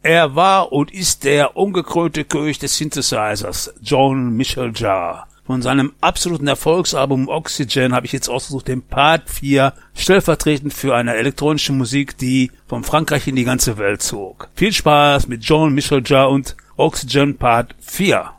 Er war und ist der ungekrönte König des Synthesizers, Jean-Michel Jarre. Von seinem absoluten Erfolgsalbum Oxygen habe ich jetzt ausgesucht den Part 4, stellvertretend für eine elektronische Musik, die von Frankreich in die ganze Welt zog. Viel Spaß mit Jean-Michel Jarre und Oxygen Part 4.